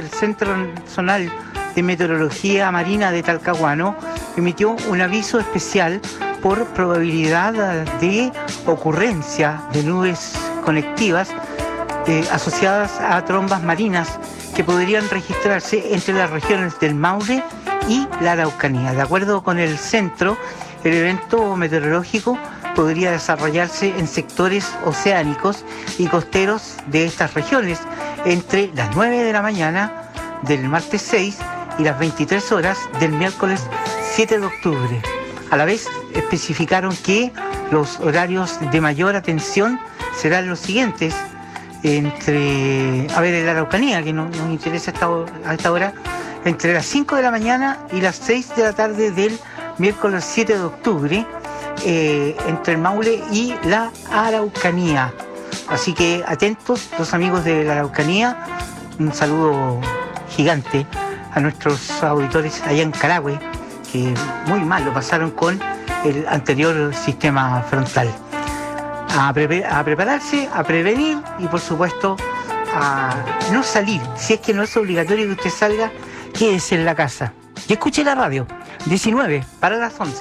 el Centro Nacional de Meteorología Marina de Talcahuano emitió un aviso especial por probabilidad de ocurrencia de nubes conectivas asociadas a trombas marinas que podrían registrarse entre las regiones del Maule y la Araucanía. De acuerdo con el centro, el evento meteorológico podría desarrollarse en sectores oceánicos y costeros de estas regiones entre las 9 de la mañana del martes 6 y las 23 horas del miércoles 7 de octubre. A la vez especificaron que los horarios de mayor atención serán los siguientes: en la Araucanía, que nos interesa a esta hora, entre las 5 de la mañana y las 6 de la tarde del miércoles 7 de octubre, entre el Maule y la Araucanía. Así que atentos los amigos de la Araucanía, un saludo gigante a nuestros auditores allá en Carahue, que muy mal lo pasaron con el anterior sistema frontal. A prepararse, a prevenir y por supuesto a no salir. Si es que no es obligatorio que usted salga, quédese en la casa y escuche la radio. 19 para las 11.